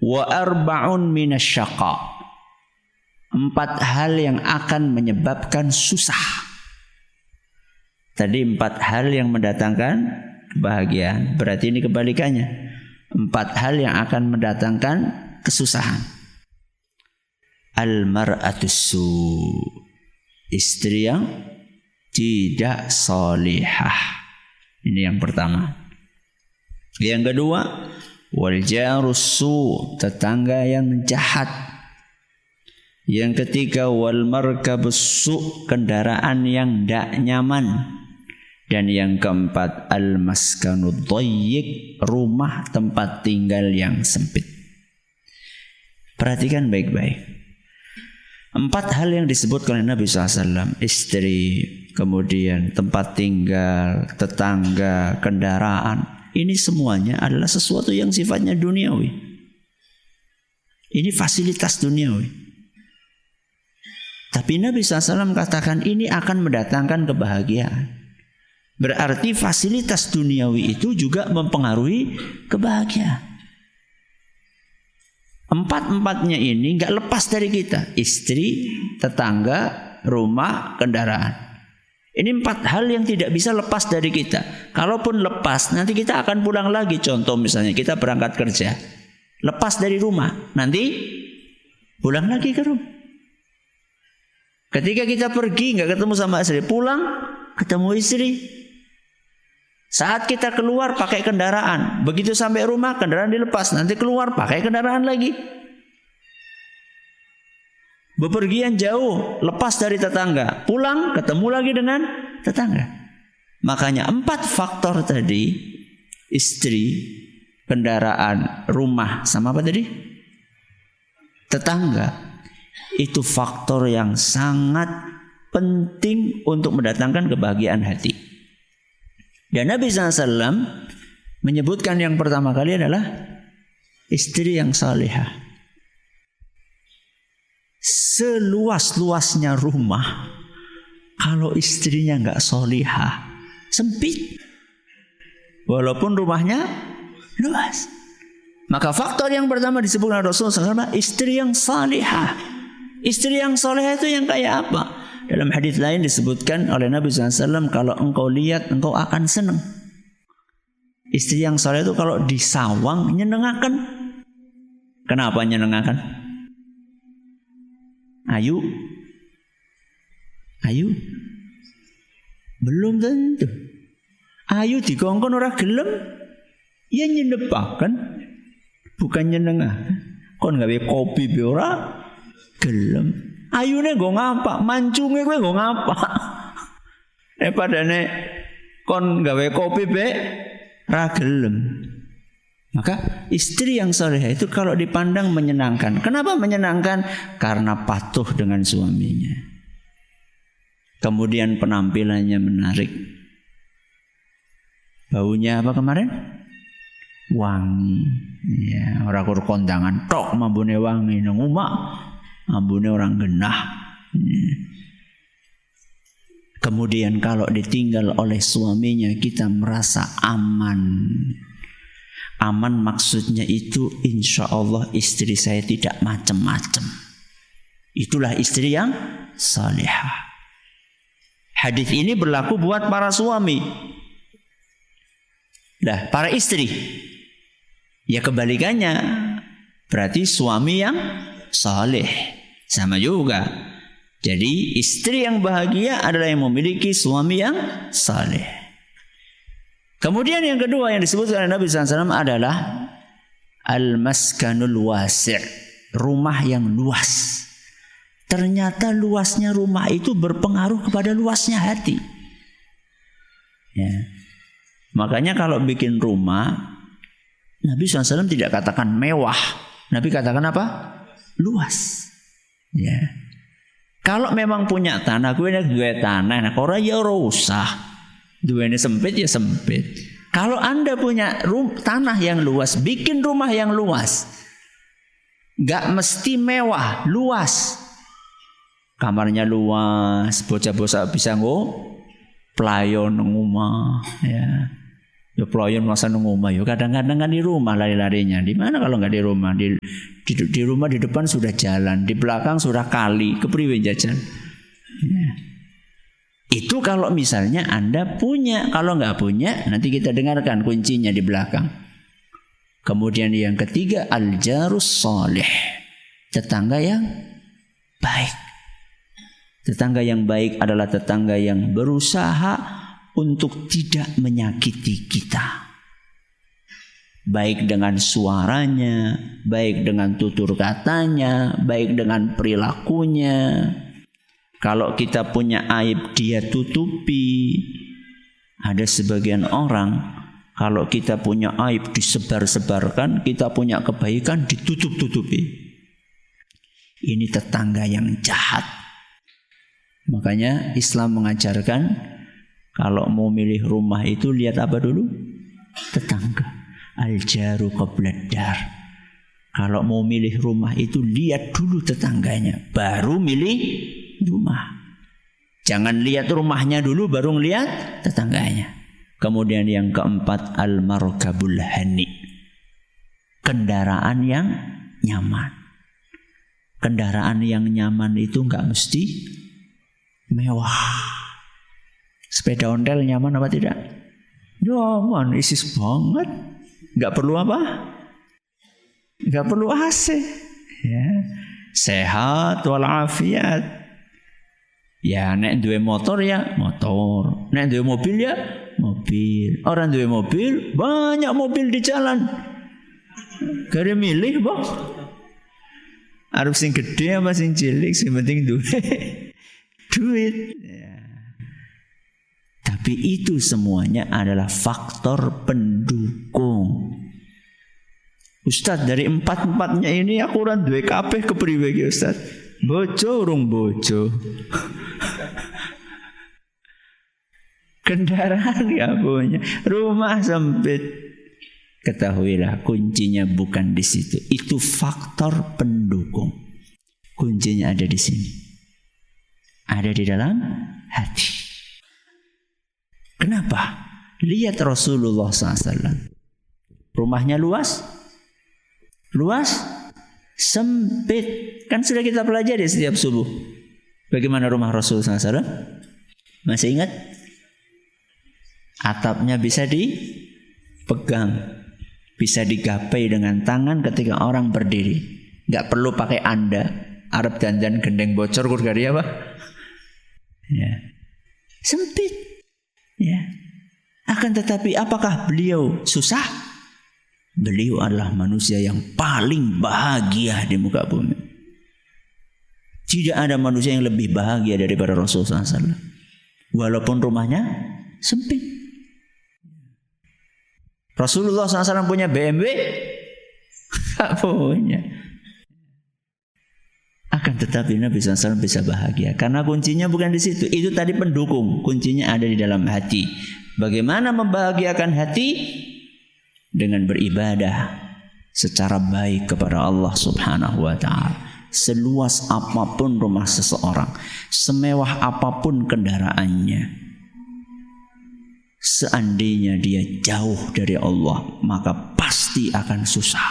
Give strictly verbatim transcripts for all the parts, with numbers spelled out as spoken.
wa arba'un minasyaqa. Empat hal yang akan menyebabkan susah. Tadi empat hal yang mendatangkan kebahagiaan. Berarti ini kebalikannya. Empat hal yang akan mendatangkan kesusahan. Al-mar'atus su', istri yang tidak salihah. Ini yang pertama. Yang kedua, wal jarus su', tetangga yang jahat. Yang ketiga, wal markabus su', kendaraan yang tidak nyaman. Dan yang keempat, al maskanud dhayyiq, rumah tempat tinggal yang sempit. Perhatikan baik-baik. Empat hal yang disebutkan oleh Nabi shallallahu alaihi wasallam, istri, kemudian tempat tinggal, tetangga, kendaraan. Ini semuanya adalah sesuatu yang sifatnya duniawi. Ini fasilitas duniawi. Tapi Nabi shallallahu alaihi wasallam katakan ini akan mendatangkan kebahagiaan. Berarti fasilitas duniawi itu juga mempengaruhi kebahagiaan. Empat-empatnya ini nggak lepas dari kita. Istri, tetangga, rumah, kendaraan. Ini empat hal yang tidak bisa lepas dari kita. Kalaupun lepas, nanti kita akan pulang lagi. Contoh misalnya kita berangkat kerja, lepas dari rumah, nanti pulang lagi ke rumah. Ketika kita pergi nggak ketemu sama istri, pulang ketemu istri. Saat kita keluar pakai kendaraan, begitu sampai rumah kendaraan dilepas, nanti keluar pakai kendaraan lagi. Bepergian jauh, lepas dari tetangga, pulang ketemu lagi dengan tetangga. Makanya empat faktor tadi, istri, kendaraan, rumah, sama apa tadi? Tetangga. Itu faktor yang sangat penting untuk mendatangkan kebahagiaan hati. Dan Nabi shallallahu alaihi wasallam menyebutkan yang pertama kali adalah istri yang salihah. Seluas-luasnya rumah, kalau istrinya nggak salihah, sempit. Walaupun rumahnya luas. Maka faktor yang pertama disebutkan Rasulullah shallallahu alaihi wasallam, istri yang salihah. Istri yang salihah itu yang kayak apa? Dalam hadis lain disebutkan oleh Nabi shallallahu alaihi wasallam, kalau engkau lihat engkau akan senang. Istri yang saleh itu kalau disawang nyenengaken. Kenapa nyenengaken? Ayu, ayu, belum tentu. Ayu dikongkon ora gelem, ya nyenepaken, bukan nyenengaken. Kon gawe kopi be ora gelem. Ayune nggo ngapa, mancunge kowe nggo ngapa. Eh padane kon gawe kopi be ra gelem. Maka istri yang saleh itu kalau dipandang menyenangkan. Kenapa menyenangkan? Karena patuh dengan suaminya. Kemudian penampilannya menarik. Baunya apa kemarin? Wangi. Ya, ora kur kondangan tok mambune wangi nang omah. Ambune orang genah. Kemudian kalau ditinggal oleh suaminya, kita merasa aman. Aman maksudnya itu insya Allah istri saya tidak macam-macam. Itulah istri yang salihah. Hadis ini berlaku buat para suami. Nah, para istri, ya kebalikannya. Berarti suami yang saleh. Sama juga. Jadi istri yang bahagia adalah yang memiliki suami yang saleh. Kemudian yang kedua yang disebutkan oleh Nabi shallallahu alaihi wasallam adalah al-maskanul wasi', rumah yang luas. Ternyata luasnya rumah itu berpengaruh kepada luasnya hati. Ya. Makanya kalau bikin rumah, Nabi shallallahu alaihi wasallam tidak katakan mewah. Nabi katakan apa? Luas. Ya. Kalau memang punya tanah, gue gue tanah, nah ora ya ora usah. Duene sempit ya sempit. Kalau Anda punya rum, tanah yang luas, bikin rumah yang luas. Gak mesti mewah, luas. Kamarnya luas, bocah-bocah bisa ngo playon ngomah, ya. Ya pelayan masa nang omah ya kadang-kadang kan di rumah lari-larinya. Di mana kalau nggak di rumah? Di, di di rumah di depan sudah jalan, di belakang sudah kali, kepriwe jajan. Ya. Itu kalau misalnya Anda punya, kalau nggak punya nanti kita dengarkan kuncinya di belakang. Kemudian yang ketiga al-jarus salih, tetangga yang baik. Tetangga yang baik adalah tetangga yang berusaha untuk tidak menyakiti kita. Baik dengan suaranya, baik dengan tutur katanya, baik dengan perilakunya. Kalau kita punya aib dia tutupi. Ada sebagian orang kalau kita punya aib disebar-sebarkan, kita punya kebaikan ditutup-tutupi. Ini tetangga yang jahat. Makanya Islam mengajarkan kalau mau milih rumah itu lihat apa dulu? Tetangga. Al-jaru qabla dar. Kalau mau milih rumah itu lihat dulu tetangganya, baru milih rumah. Jangan lihat rumahnya dulu baru lihat tetangganya. Kemudian yang keempat al-markabul hani. Kendaraan yang nyaman. Kendaraan yang nyaman itu enggak mesti mewah. Sepeda ontel nyaman apa tidak? Nyaman, isis banget. Enggak perlu apa? Enggak perlu A C. Ya. Sehat walafiat. Ya nek duwe motor ya motor, nek duwe mobil ya mobil. Orang duwe mobil, banyak mobil di jalan. Gare milih, Bang. Arep sing gede apa sing cilik, sing penting duwe duit. Ya. Tapi itu semuanya adalah faktor pendukung. Ustaz, dari empat-empatnya ini aku ora duwe kabeh kepriwe iki, Ustaz? Bojo urung bojo. Kendaraan gak punya, rumah sempit. Ketahuilah kuncinya bukan di situ. Itu faktor pendukung. Kuncinya ada di sini. Ada di dalam hati. Kenapa? Lihat Rasulullah shallallahu alaihi wasallam. Rumahnya luas? Luas? Sempit. Kan sudah kita pelajari setiap subuh. Bagaimana rumah Rasul shallallahu alaihi wasallam? Masih ingat? Atapnya bisa dipegang, bisa digapai dengan tangan ketika orang berdiri. Gak perlu pakai anda. Arab dandan gendeng bocor kurgari apa? Ya. Sempit. Ya. Akan tetapi apakah beliau susah? Beliau adalah manusia yang paling bahagia di muka bumi. Tidak ada manusia yang lebih bahagia daripada Rasulullah shallallahu alaihi wasallam. Walaupun rumahnya sempit. Rasulullah shallallahu alaihi wasallam punya B M W? Tak punya. Akan tetapi Nabi shallallahu alaihi wasallam bisa bahagia. Karena kuncinya bukan di situ. Itu tadi pendukung. Kuncinya ada di dalam hati. Bagaimana membahagiakan hati? Dengan beribadah secara baik kepada Allah subhanahu wa ta'ala. Seluas apapun rumah seseorang, semewah apapun kendaraannya, seandainya dia jauh dari Allah, maka pasti akan susah.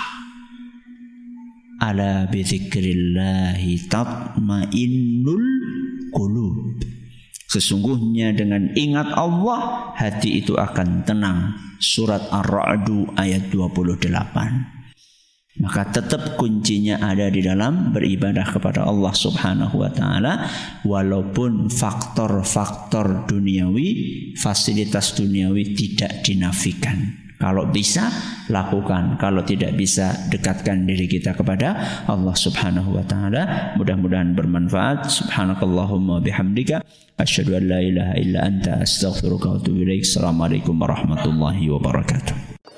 Ala bi dzikrillahi tatmainnul qulub. Sesungguhnya dengan ingat Allah, hati itu akan tenang. Surat Ar-Ra'd ayat dua puluh delapan. Maka tetap kuncinya ada di dalam beribadah kepada Allah subhanahu wa ta'ala. Walaupun faktor-faktor duniawi, fasilitas duniawi tidak dinafikan. Kalau bisa, lakukan. Kalau tidak bisa, dekatkan diri kita kepada Allah subhanahu wa ta'ala. Mudah-mudahan bermanfaat. Subhanakallahumma bihamdika. Asyhadu an la ilaha illa anta astaghfiruka wa atubu ilaik. Assalamualaikum warahmatullahi wabarakatuh.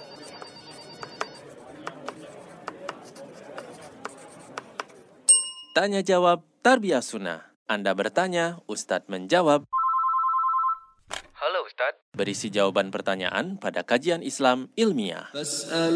Tanya jawab Tarbiyah Sunnah. Anda bertanya, Ustadz menjawab. Halo Ustadz. Berisi jawaban pertanyaan pada kajian Islam ilmiah.